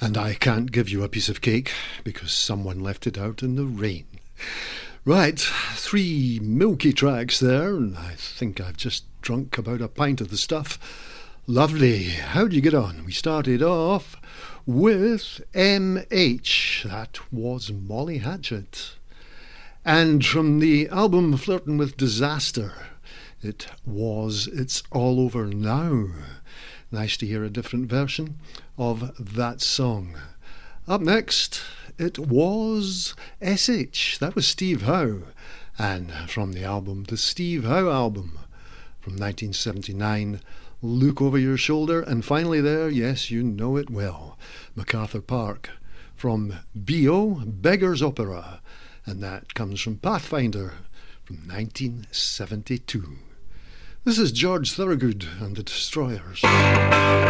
And I can't give you a piece of cake because someone left it out in the rain. Right, 3 milky tracks there, and I think I've just drunk about a pint of the stuff. Lovely. How'd you get on? We started off with MH. That was Molly Hatchet. And from the album Flirting with Disaster, it was It's All Over Now. Nice to hear a different version of that song. Up next, it was SH. That was Steve Howe. And from the album, the Steve Howe album from 1979, Look Over Your Shoulder. And finally there, yes, you know it well, MacArthur Park from B.O. Beggar's Opera. And that comes from Pathfinder from 1972. This is George Thorogood and the Destroyers.